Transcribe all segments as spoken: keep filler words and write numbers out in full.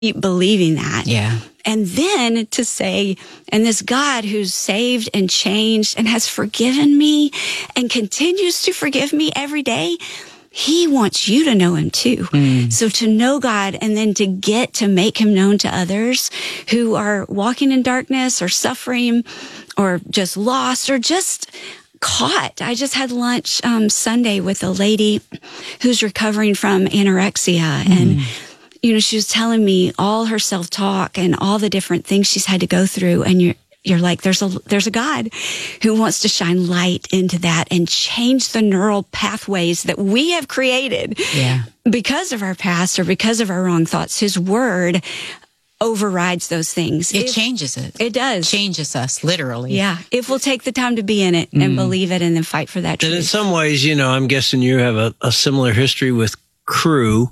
keep believing that. Yeah. And then to say, and this God who's saved and changed and has forgiven me and continues to forgive me every day, he wants you to know him too. Mm. So to know God and then to get to make him known to others who are walking in darkness or suffering or just lost or just caught. I just had lunch um, Sunday with a lady who's recovering from anorexia, mm. and you know, she was telling me all her self-talk and all the different things she's had to go through. And you're, you're like, there's a, there's a God who wants to shine light into that and change the neural pathways that we have created yeah. because of our past or because of our wrong thoughts. His word overrides those things. It if, changes it. It does. Changes us, literally. Yeah. If we'll take the time to be in it and mm. believe it and then fight for that truth. And in some ways, you know, I'm guessing you have a, a similar history with Cru.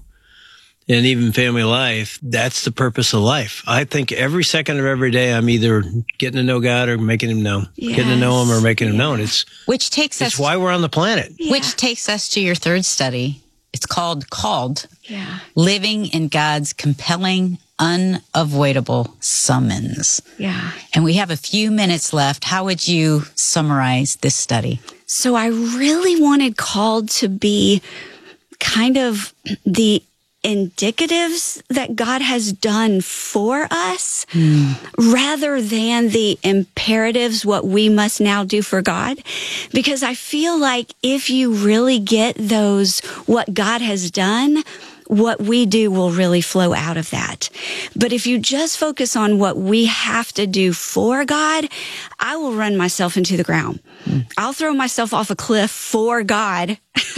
And even family life, that's the purpose of life. I think every second of every day, I'm either getting to know God or making him known. Yes. Getting to know him or making him yeah. known. It's which takes it's us why we're on the planet. Yeah. Which takes us to your third study. It's called Called. Yeah. Living in God's Compelling, Unavoidable Summons. Yeah. And we have a few minutes left. How would you summarize this study? So I really wanted Called to be kind of the indicatives that God has done for us mm. rather than the imperatives, what we must now do for God. Because I feel like if you really get those, what God has done, what we do will really flow out of that. But if you just focus on what we have to do for God, I will run myself into the ground. Mm. I'll throw myself off a cliff for God.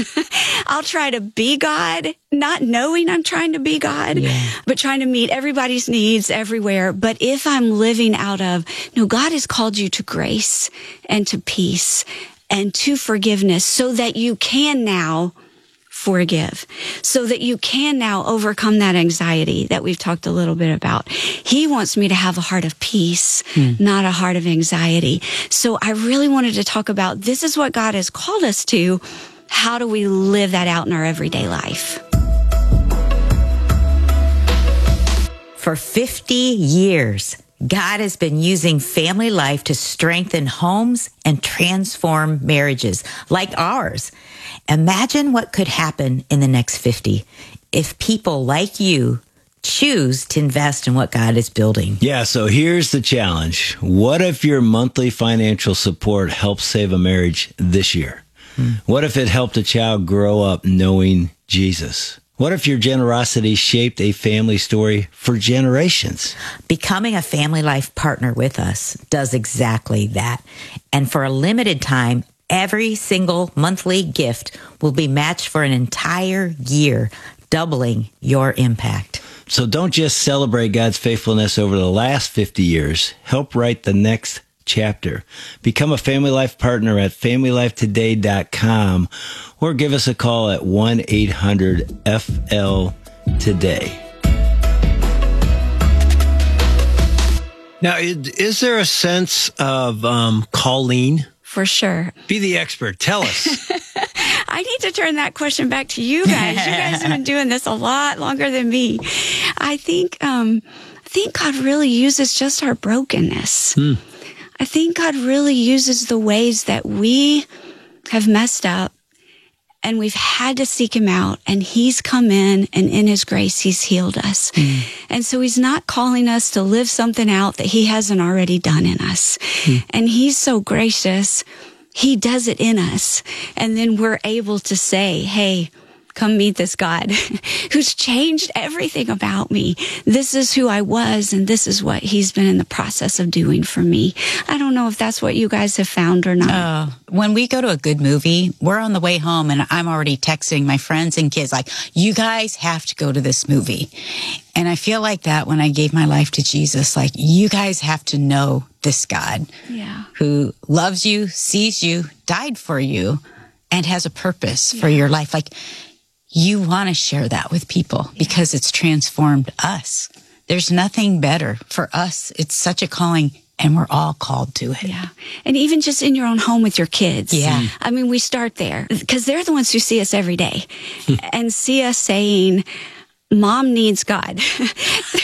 I'll try to be God, not knowing I'm trying to be God, yeah. but trying to meet everybody's needs everywhere. But if I'm living out of, no, God has called you to grace and to peace and to forgiveness so that you can now forgive, so that you can now overcome that anxiety that we've talked a little bit about. He wants me to have a heart of peace, mm. not a heart of anxiety. So I really wanted to talk about this is what God has called us to. How do we live that out in our everyday life? For fifty years, God has been using family life to strengthen homes and transform marriages like ours. Imagine what could happen in the next fifty if people like you choose to invest in what God is building. Yeah, so here's the challenge. What if your monthly financial support helps save a marriage this year? Hmm. What if it helped a child grow up knowing Jesus? What if your generosity shaped a family story for generations? Becoming a Family Life partner with us does exactly that. And for a limited time, every single monthly gift will be matched for an entire year, doubling your impact. So don't just celebrate God's faithfulness over the last fifty years. Help write the next chapter. Become a Family Life partner at family life today dot com or give us a call at one eight hundred F L today. Now, is there a sense of um, calling? For sure. Be the expert. Tell us. I need to turn that question back to you guys. You guys have been doing this a lot longer than me. I think, um, I think God really uses just our brokenness. Hmm. I think God really uses the ways that we have messed up and we've had to seek him out, and he's come in, and in his grace, he's healed us. Mm. And so he's not calling us to live something out that he hasn't already done in us. Mm. And he's so gracious. He does it in us. And then we're able to say, hey, come meet this God who's changed everything about me. This is who I was, and this is what he's been in the process of doing for me. I don't know if that's what you guys have found or not. Uh, when we go to a good movie, we're on the way home, and I'm already texting my friends and kids like, you guys have to go to this movie. And I feel like that when I gave my life to Jesus, like, you guys have to know this God yeah. who loves you, sees you, died for you, and has a purpose yeah. for your life. Like, you want to share that with people yeah. because it's transformed us. There's nothing better for us. It's such a calling, and we're all called to it. Yeah. And even just in your own home with your kids. Yeah. I mean, we start there because they're the ones who see us every day and see us saying, Mom needs God.